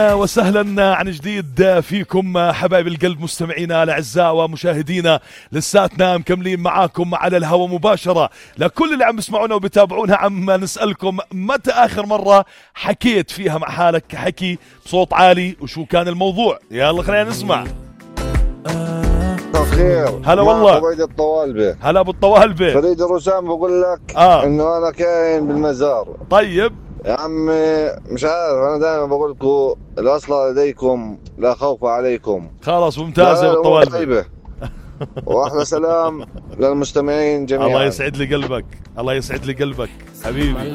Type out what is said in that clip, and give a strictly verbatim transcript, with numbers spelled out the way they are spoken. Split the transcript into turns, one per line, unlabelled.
وسهلا عن جديد فيكم حبايب القلب، مستمعينا الاعزاء ومشاهدينا، لساتنا مكملين معاكم على الهواء مباشره. لكل اللي عم يسمعونا وبتابعونا، عم نسالكم متى اخر مره حكيت فيها مع حالك حكي بصوت عالي، وشو كان الموضوع؟ يلا خلينا نسمع.
خير،
هلا والله.
فريد الطوالبه.
هلا ابو الطوالبه.
فريد الرسام بقول لك
آه.
انه انا كاين بالمزار.
طيب
يا عمي مش عارف، انا دائما بقول لكم الاصل لديكم لا خوف عليكم.
خلاص ممتازه ابو الطوالبه.
طيبه واحلى سلام للمستمعين جميعا.
الله يسعد لي قلبك، الله يسعد لي قلبك حبيبي.